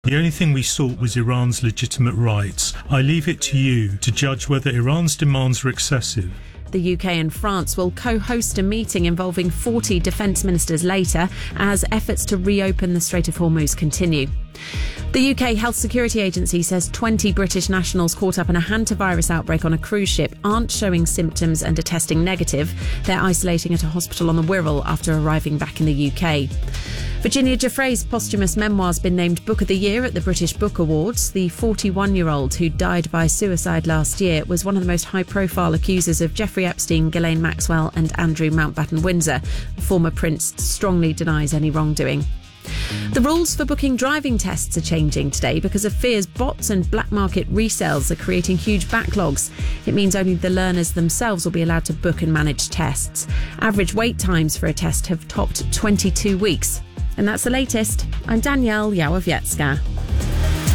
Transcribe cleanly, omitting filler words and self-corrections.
The only thing we sought was Iran's legitimate rights. I leave it to you to judge whether Iran's demands are excessive. The UK and France will co-host a meeting involving 40 defence ministers later as efforts to reopen the Strait of Hormuz continue. The UK Health Security Agency says 20 British nationals caught up in a hantavirus outbreak on a cruise ship aren't showing symptoms and are testing negative. They're isolating at a hospital on the Wirral after arriving back in the UK. Virginia Giuffre's posthumous memoir has been named Book of the Year at the British Book Awards. The 41-year-old who died by suicide last year was one of the most high-profile accusers of Jeffrey Epstein, Ghislaine Maxwell and Andrew Mountbatten-Windsor. The former prince strongly denies any wrongdoing. The rules for booking driving tests are changing today because of fears bots and black market resales are creating huge backlogs. It means only the learners themselves will be allowed to book and manage tests. Average wait times for a test have topped 22 weeks. And that's the latest. I'm Danielle Yawowiecka.